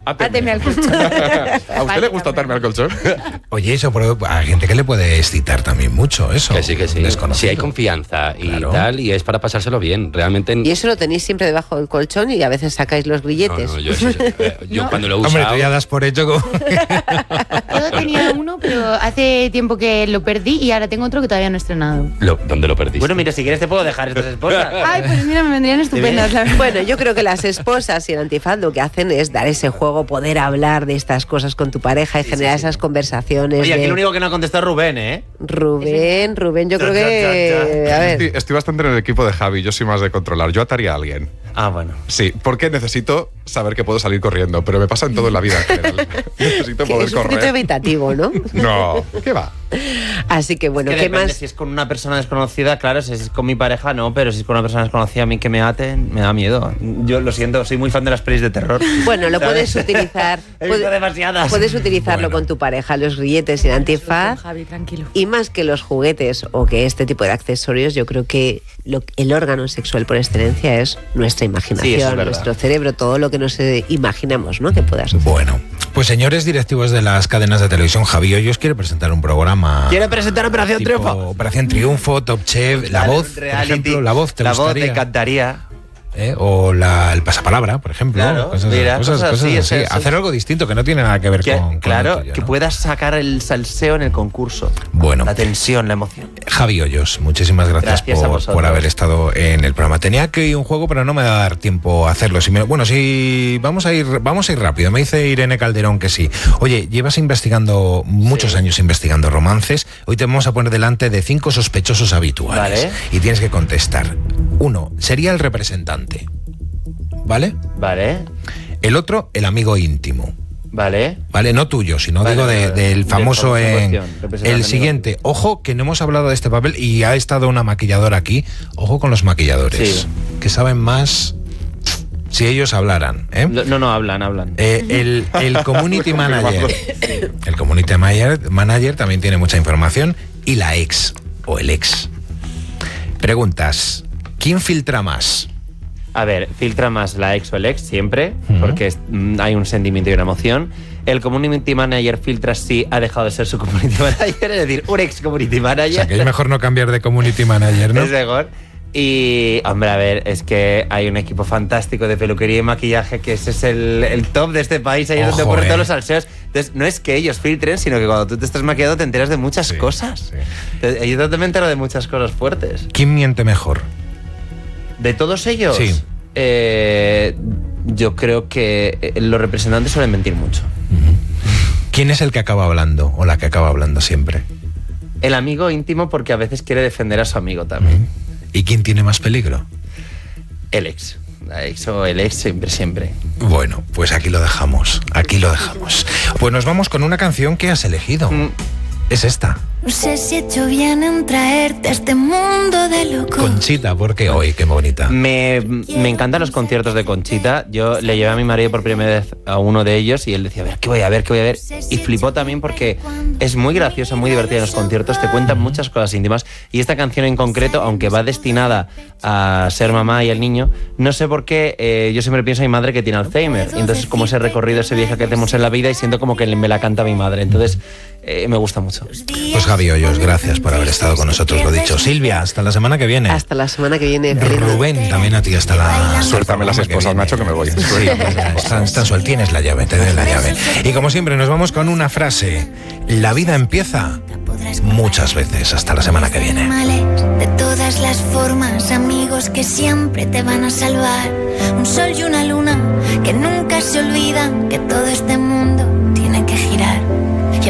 Áteme al colchón. ¿A usted le gusta atarme al colchón? Oye, eso a gente que le puede excitar también mucho, eso. Que sí. Desconocido. Si hay confianza y tal, y es para pasárselo bien, realmente. Y eso lo tenéis siempre debajo del colchón y a veces sacáis los grilletes. No, yo cuando lo he usado... Hombre, tú ya das por hecho como... Yo tenía uno, pero hace tiempo que lo perdí y ahora tengo otro que todavía no he estrenado. ¿Dónde lo perdiste? Bueno, mira, si quieres te puedo dejar estas esposas. Ay, pues mira, me vendrían estupendas, la verdad. Bueno, yo creo que las esposas y el antifaz lo que hacen es dar ese juego, poder hablar de estas cosas con tu pareja y generar esas conversaciones. Oye, aquí el único que no ha contestado es Rubén, ¿eh? Rubén, yo creo que... A ver. Estoy bastante en el equipo de Javi, yo soy más de controlar. Yo ataría a alguien. Ah, bueno. Sí, porque necesito saber que puedo salir corriendo, pero me pasa en todo en la vida en general. Necesito Que poder es un poquito correr. evitativo, ¿no? No, ¿qué va? Así que bueno, Que ¿qué depende, más? si es con una persona desconocida, claro, si es con mi pareja no, pero si es con una persona desconocida a mí que me aten, me da miedo. Yo lo siento, soy muy fan de las pelis de terror. Bueno, lo ¿sabes? puedes utilizar. He visto demasiadas. Puedes utilizarlo con tu pareja, los grilletes y el antifaz. Javi, tranquilo. Y más que los juguetes o que este tipo de accesorios, yo creo que el órgano sexual por excelencia es nuestra Sí, imaginación, eso es verdad. nuestro cerebro, todo lo que nos imaginamos, ¿no? Que pueda suceder. Bueno, pues señores directivos de las cadenas de televisión, Javi Hoyos quiere presentar un programa... ¿Quiere presentar Operación tipo Triunfo? Operación Triunfo, Top Chef, La Voz, por Reality, ejemplo, La Voz, ¿te La Voz, gustaría? te encantaría. O el pasapalabra, por ejemplo. Claro, cosas mira, cosas cosas así, así. eso. Hacer algo distinto que no tiene nada que ver con Claro, el tuyo, que ¿no? puedas sacar el salseo en el concurso. Bueno. La tensión, la emoción. Javi Hoyos, muchísimas gracias, Gracias a vosotros. por haber estado en el programa. Tenía que ir un juego, pero no me va a dar tiempo a hacerlo. Vamos a ir rápido. Me dice Irene Calderón que sí. Oye, llevas investigando muchos años investigando romances. Hoy te vamos a poner delante de 5 sospechosos habituales. Vale. Y tienes que contestar. 1, sería el representante. ¿Vale? Vale, El otro, el amigo íntimo. vale. ¿Vale? No tuyo, sino Vale, digo vale, del famoso famoso en en... cuestión, representante El amigo. siguiente, ojo que no hemos hablado de este papel y ha estado una maquilladora aquí. Ojo con los maquilladores, Sí. que saben más si ellos hablaran, ¿eh? No, hablan. El community manager. El community manager también tiene mucha información. Y la ex o el ex. Preguntas, ¿quién filtra más? A ver, filtra más la ex o el ex siempre, Ujú. porque hay un sentimiento y una emoción. El community manager filtra si ha dejado de ser su community manager, es decir, un ex community O manager. sea, que es mejor no cambiar de community manager, ¿no? Es mejor. Y, hombre, a ver, es que hay un equipo fantástico de peluquería y maquillaje que ese es el top de este país, ahí es donde Ojo, ocurren todos los salseos. Entonces, no es que ellos filtren, sino que cuando tú te estás maquillando te enteras de muchas Sí, cosas. sí. Entonces, yo también me entero de muchas cosas fuertes. ¿Quién miente mejor? ¿De todos ellos? Sí. Yo creo que los representantes suelen mentir mucho. ¿Quién es el que acaba hablando o la que acaba hablando siempre? El amigo íntimo porque a veces quiere defender a su amigo también. ¿Y quién tiene más peligro? El ex. La ex o el ex siempre. Bueno, pues aquí lo dejamos. Pues nos vamos con una canción que has elegido. Es esta. No sé si he hecho bien en traerte a este mundo de locos. Conchita, porque hoy, qué bonita. Me encantan los conciertos de Conchita. Yo le llevé a mi marido por primera vez a uno de ellos y él decía, a ver, ¿qué voy a ver? Y flipó también porque es muy graciosa, muy divertida en los conciertos, te cuentan muchas cosas íntimas. Y esta canción en concreto, aunque va destinada a ser mamá y el niño, no sé por qué, yo siempre pienso en mi madre que tiene Alzheimer. Y entonces como ese recorrido, ese viaje que hacemos en la vida y siento como que me la canta mi madre. Entonces me gusta mucho. Pues Javi Hoyos, gracias por haber estado con nosotros, lo dicho. Silvia, hasta la semana que viene. Hasta la semana que viene. Rubén, también a ti hasta la... Suéltame las esposas, Nacho, que me voy. Están sueltas, tienes la llave, te doy la llave. Y como siempre nos vamos con una frase. La vida empieza muchas veces. Hasta la semana que viene. De todas las formas, amigos que siempre te van a salvar. Un sol y una luna que nunca se olvidan, que todo es temor.